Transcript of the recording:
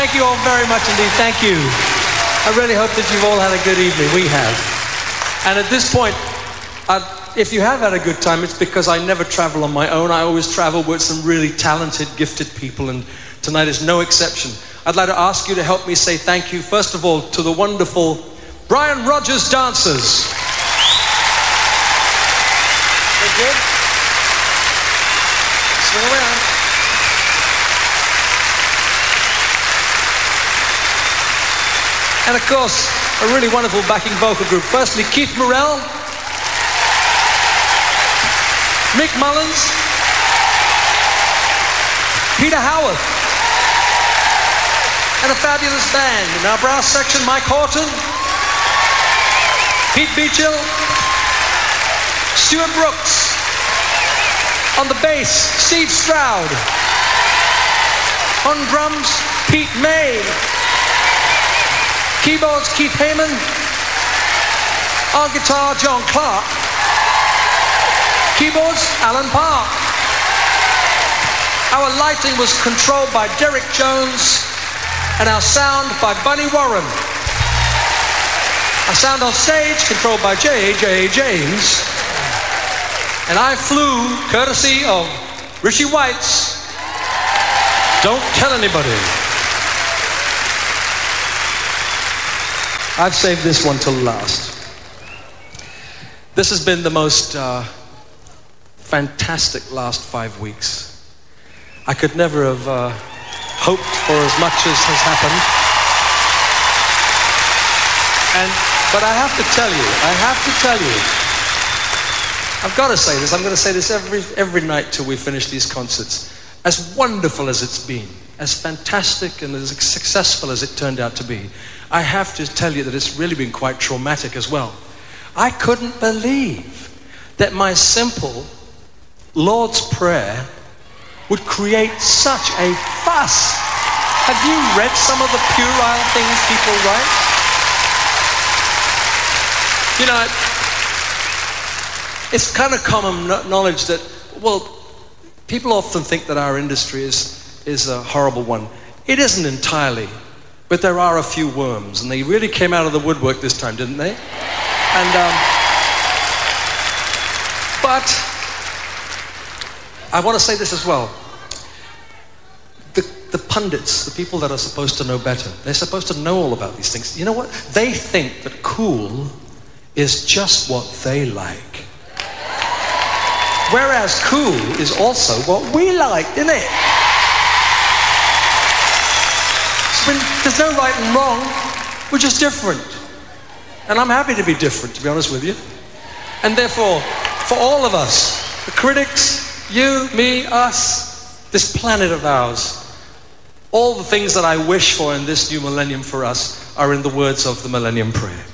Thank you all very much indeed. Thank you. I really hope that you've all had a good evening. We have. And at this point, if you have had a good time, it's because I never travel on my own. I always travel with some really talented, gifted people, and tonight is no exception. I'd like to ask you to help me say thank you, first of all, to the wonderful Brian Rogers dancers. They're good? Swing around. And of course, a really wonderful backing vocal group. Firstly, Keith Morrell, Mick Mullins, Peter Howarth, and a fabulous band. In our brass section, Mike Horton, Pete Beachill, Stuart Brooks. On the bass, Steve Stroud. On drums, Pete May. Keyboards, Keith Heyman. On guitar, John Clark. Keyboards, Alan Park. Our lighting was controlled by Derek Jones, and our sound by Bunny Warren. Our sound on stage controlled by J.J. James. And I flew, courtesy of Richie White's Don't Tell Anybody. I've saved this one till last. This has been the most fantastic last 5 weeks. I could never have hoped for as much as has happened. But I have to tell you, I've got to say this, I'm going to say this every night till we finish these concerts. As wonderful as it's been, as fantastic and as successful as it turned out to be, I have to tell you that it's really been quite traumatic as well. I couldn't believe that my simple Lord's Prayer would create such a fuss. Have you read some of the puerile things people write? You know, it's kind of common knowledge that, well, people often think that our industry is a horrible one. It isn't entirely, but there are a few worms, and they really came out of the woodwork this time, didn't they? But I want to say this as well. The pundits, the people that are supposed to know better, they're supposed to know all about these things. You know what? They think that cool is just what they like. Whereas cool is also what we like, isn't it? There's no right and wrong. We're just different. And I'm happy to be different, to be honest with you. And therefore, for all of us, the critics, you, me, us, this planet of ours, all the things that I wish for in this new millennium for us are in the words of the Millennium Prayer.